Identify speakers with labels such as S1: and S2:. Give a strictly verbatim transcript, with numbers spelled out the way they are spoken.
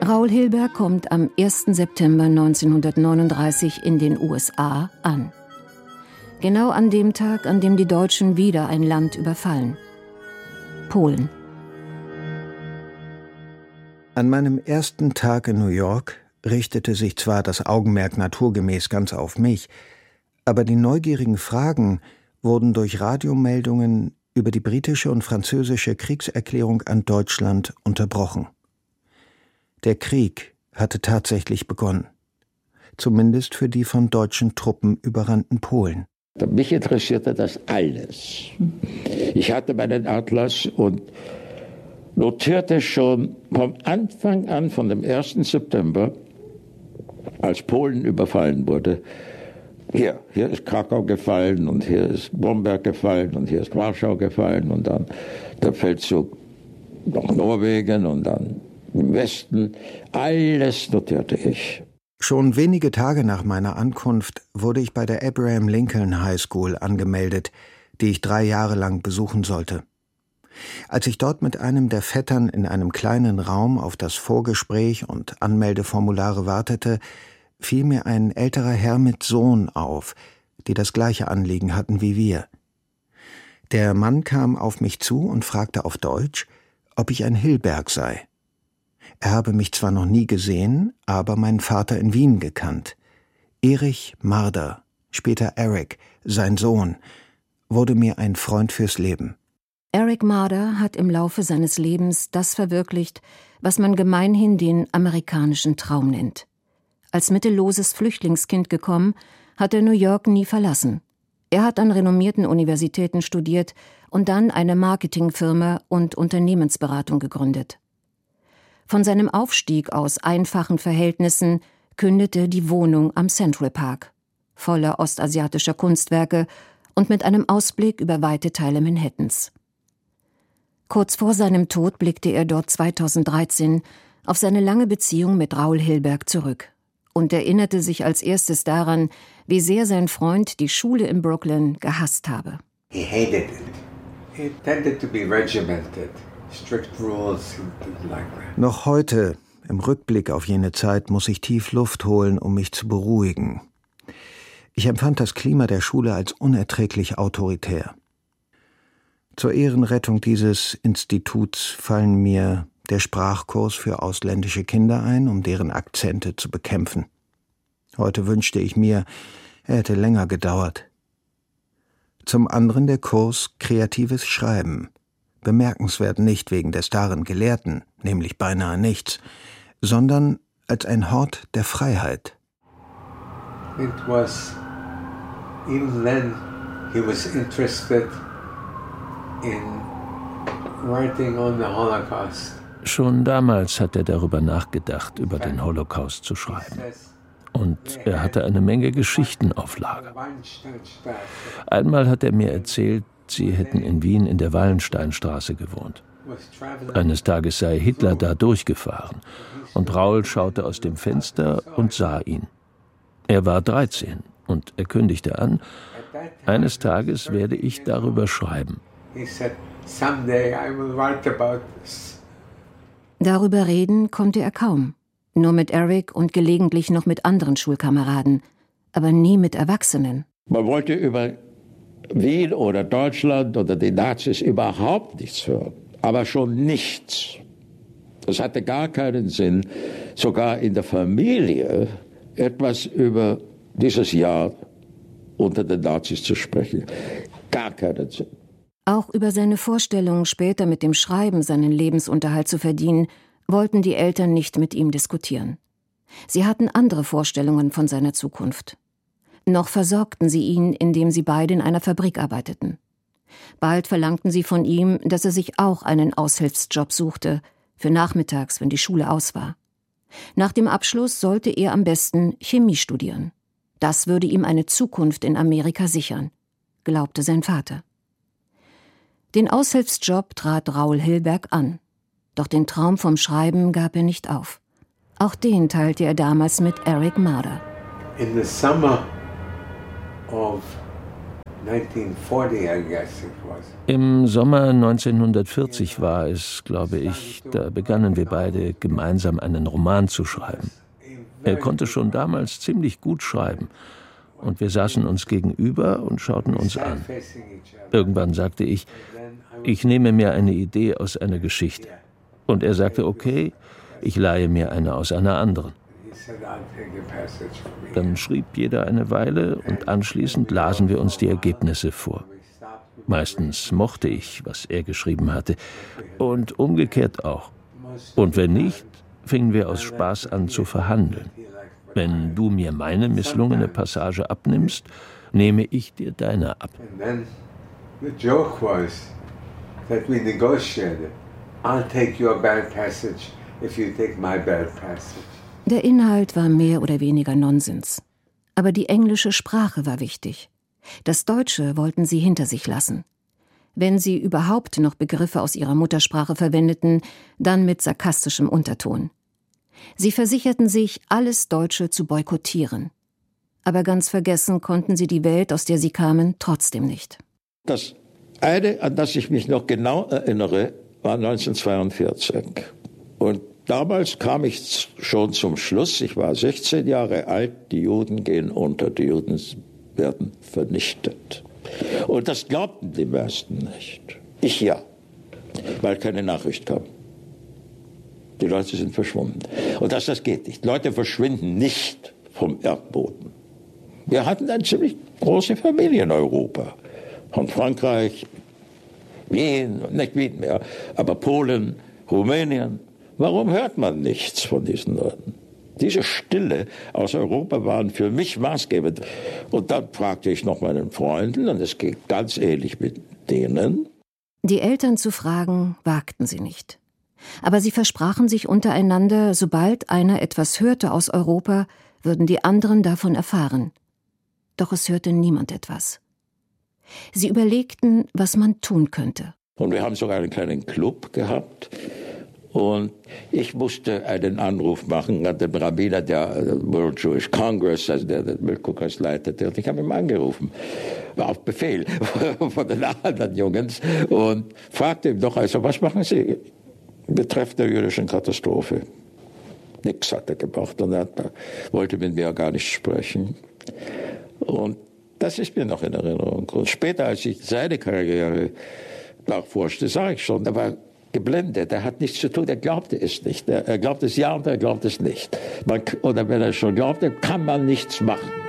S1: Raoul Hilberg kommt am ersten September neunzehnhundertneununddreißig in den U S A an. Genau an dem Tag, an dem die Deutschen wieder ein Land überfallen. Polen.
S2: An meinem ersten Tag in New York richtete sich zwar das Augenmerk naturgemäß ganz auf mich, aber die neugierigen Fragen wurden durch Radiomeldungen über die britische und französische Kriegserklärung an Deutschland unterbrochen. Der Krieg hatte tatsächlich begonnen. Zumindest für die von deutschen Truppen überrannten Polen.
S3: Mich interessierte das alles. Ich hatte meinen Atlas und notierte schon vom Anfang an, von dem ersten September, als Polen überfallen wurde, hier, hier ist Krakau gefallen und hier ist Bromberg gefallen und hier ist Warschau gefallen und dann der Feldzug nach Norwegen und dann im Westen. Alles notierte ich.
S2: Schon wenige Tage nach meiner Ankunft wurde ich bei der Abraham Lincoln High School angemeldet, die ich drei Jahre lang besuchen sollte. Als ich dort mit einem der Vettern in einem kleinen Raum auf das Vorgespräch und Anmeldeformulare wartete, fiel mir ein älterer Herr mit Sohn auf, die das gleiche Anliegen hatten wie wir. Der Mann kam auf mich zu und fragte auf Deutsch, ob ich ein Hilberg sei. Er habe mich zwar noch nie gesehen, aber meinen Vater in Wien gekannt. Erich Marder, später Eric, sein Sohn, wurde mir ein Freund fürs Leben.
S1: Eric Marder hat im Laufe seines Lebens das verwirklicht, was man gemeinhin den amerikanischen Traum nennt. Als mittelloses Flüchtlingskind gekommen, hat er New York nie verlassen. Er hat an renommierten Universitäten studiert und dann eine Marketingfirma und Unternehmensberatung gegründet. Von seinem Aufstieg aus einfachen Verhältnissen kündete die Wohnung am Central Park, voller ostasiatischer Kunstwerke und mit einem Ausblick über weite Teile Manhattans. Kurz vor seinem Tod blickte er dort zweitausenddreizehn auf seine lange Beziehung mit Raoul Hilberg zurück und erinnerte sich als erstes daran, wie sehr sein Freund die Schule in Brooklyn gehasst habe.
S4: He hated it. He tended to be regimented. Strict rules, like that.
S2: Noch heute, im Rückblick auf jene Zeit, muss ich tief Luft holen, um mich zu beruhigen. Ich empfand das Klima der Schule als unerträglich autoritär. Zur Ehrenrettung dieses Instituts fallen mir der Sprachkurs für ausländische Kinder ein, um deren Akzente zu bekämpfen. Heute wünschte ich mir, er hätte länger gedauert. Zum anderen der Kurs Kreatives Schreiben. Bemerkenswert nicht wegen des darin Gelehrten, nämlich beinahe nichts, sondern als ein Hort der Freiheit.
S4: It was, even then, he was interested in writing on the Holocaust.
S5: Schon damals hat er darüber nachgedacht, über den Holocaust zu schreiben. Und er hatte eine Menge Geschichten auf Lager. Einmal hat er mir erzählt, sie hätten in Wien in der Wallensteinstraße gewohnt. Eines Tages sei Hitler da durchgefahren und Raoul schaute aus dem Fenster und sah ihn. Er war dreizehn und er kündigte an, eines Tages werde ich darüber schreiben.
S1: Darüber reden konnte er kaum. Nur mit Eric und gelegentlich noch mit anderen Schulkameraden, aber nie mit Erwachsenen.
S3: Man wollte über Wien oder Deutschland oder die Nazis überhaupt nichts hören, aber schon nichts. Es hatte gar keinen Sinn, sogar in der Familie etwas über dieses Jahr unter den Nazis zu sprechen. Gar keinen Sinn.
S1: Auch über seine Vorstellung, später mit dem Schreiben seinen Lebensunterhalt zu verdienen, wollten die Eltern nicht mit ihm diskutieren. Sie hatten andere Vorstellungen von seiner Zukunft. Noch versorgten sie ihn, indem sie beide in einer Fabrik arbeiteten. Bald verlangten sie von ihm, dass er sich auch einen Aushilfsjob suchte, für nachmittags, wenn die Schule aus war. Nach dem Abschluss sollte er am besten Chemie studieren. Das würde ihm eine Zukunft in Amerika sichern, glaubte sein Vater. Den Aushilfsjob trat Raoul Hilberg an. Doch den Traum vom Schreiben gab er nicht auf. Auch den teilte er damals mit Eric Marder.
S4: In the summer of
S5: Im Sommer neunzehnhundertvierzig war es, glaube ich, da begannen wir beide gemeinsam einen Roman zu schreiben. Er konnte schon damals ziemlich gut schreiben und wir saßen uns gegenüber und schauten uns an. Irgendwann sagte ich, ich nehme mir eine Idee aus einer Geschichte. Und er sagte, okay, ich leihe mir eine aus einer anderen. Dann schrieb jeder eine Weile und anschließend lasen wir uns die Ergebnisse vor. Meistens mochte ich, was er geschrieben hatte, und umgekehrt auch. Und wenn nicht, fingen wir aus Spaß an zu verhandeln. Wenn du mir meine misslungene Passage abnimmst, nehme ich dir deine ab.
S4: The joke was that we negotiated. I'll take your bad passage if you take my bad passage.
S1: Der Inhalt war mehr oder weniger Nonsens. Aber die englische Sprache war wichtig. Das Deutsche wollten sie hinter sich lassen. Wenn sie überhaupt noch Begriffe aus ihrer Muttersprache verwendeten, dann mit sarkastischem Unterton. Sie versicherten sich, alles Deutsche zu boykottieren. Aber ganz vergessen konnten sie die Welt, aus der sie kamen, trotzdem nicht.
S3: Das eine, an das ich mich noch genau erinnere, war neunzehnhundertzweiundvierzig. Und damals kam ich schon zum Schluss, ich war sechzehn Jahre alt, die Juden gehen unter, die Juden werden vernichtet. Und das glaubten die meisten nicht. Ich ja, weil keine Nachricht kam. Die Leute sind verschwunden. Und das, das geht nicht. Leute verschwinden nicht vom Erdboden. Wir hatten eine ziemlich große Familie in Europa. Von Frankreich, Wien, nicht Wien mehr, aber Polen, Rumänien. Warum hört man nichts von diesen Leuten? Diese Stille aus Europa waren für mich maßgebend. Und dann fragte ich noch meinen Freunden, und es geht ganz ähnlich mit denen.
S1: Die Eltern zu fragen, wagten sie nicht. Aber sie versprachen sich untereinander, sobald einer etwas hörte aus Europa, würden die anderen davon erfahren. Doch es hörte niemand etwas. Sie überlegten, was man tun könnte.
S3: Und wir haben sogar einen kleinen Club gehabt. Und ich musste einen Anruf machen an den Rabbiner der World Jewish Congress, also der den Weltkongress leitete. Und ich habe ihn angerufen, auf Befehl von den anderen Jungs, und fragte ihn doch, also was machen Sie betreffend der jüdischen Katastrophe? Nix hat er gemacht und er wollte mit mir gar nicht sprechen. Und das ist mir noch in Erinnerung. Und später, als ich seine Karriere nachforschte, sah ich schon, er war geblendet, er hat nichts zu tun, er glaubte es nicht. Er, er glaubt es ja und er glaubt es nicht. Man, oder wenn er schon glaubte, kann man nichts machen.